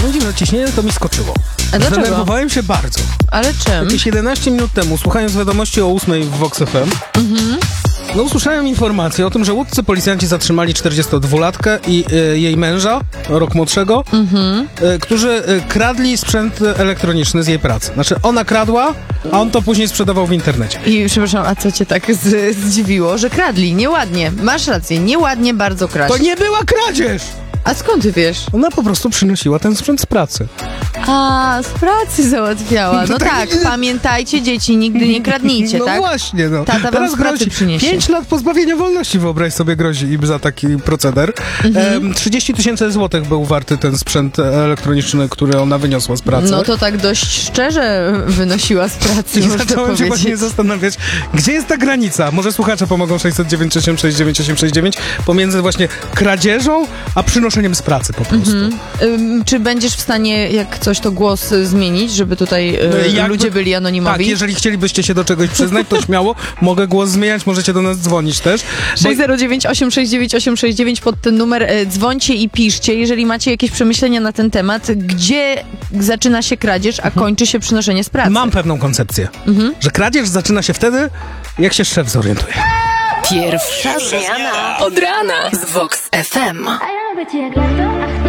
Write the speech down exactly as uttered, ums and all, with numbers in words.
powiem ci, że ciśnienie to mi skoczyło. A dlaczego? Zdenerwowałem się bardzo. Ale czym? Jakieś jedenaście minut temu, słuchając wiadomości o ósmej w Vox F M, mhm. no usłyszałem informację o tym, że łódzcy policjanci zatrzymali czterdziestodwulatkę i y, jej męża, rok młodszego, mhm. y, którzy y, kradli sprzęt elektroniczny z jej pracy. Znaczy, ona kradła, a on to później sprzedawał w internecie. I przepraszam, a co cię tak z, zdziwiło, że kradli? Nieładnie. Masz rację, nieładnie bardzo kraść. To nie była kradzież! A skąd ty wiesz? Ona po prostu przynosiła ten sprzęt z pracy. A, z pracy załatwiała. No tak, tak, pamiętajcie, dzieci, nigdy nie kradnijcie, no tak? No właśnie, no. Tata wam Teraz z pracy przyniesie. pięć lat pozbawienia wolności, wyobraź sobie, grozi im za taki proceder. Mhm. E, trzydzieści tysięcy złotych był warty ten sprzęt elektroniczny, który ona wyniosła z pracy. No to tak dość szczerze wynosiła z pracy, I można zacząłem powiedzieć. się właśnie zastanawiać, gdzie jest ta granica? Może słuchacze pomogą sześćset dziewięć osiem sześć dziewięć osiem sześć dziewięć pomiędzy właśnie kradzieżą, a przynoszeniem z pracy po prostu. Mhm. Ym, czy będziesz w stanie, jak coś, to głos y, zmienić, żeby tutaj y, Jakby, ludzie byli anonimowi? Tak, jeżeli chcielibyście się do czegoś przyznać, to śmiało, mogę głos zmieniać, możecie do nas dzwonić też. sześć zero dziewięć osiem sześć dziewięć osiem sześć dziewięć pod ten numer y, dzwońcie i piszcie, jeżeli macie jakieś przemyślenia na ten temat, gdzie zaczyna się kradzież, a mhm. kończy się przynoszenie z pracy. Mam pewną koncepcję, mhm. że kradzież zaczyna się wtedy, jak się szef zorientuje. Pierwsza zmiana od rana z Vox F M.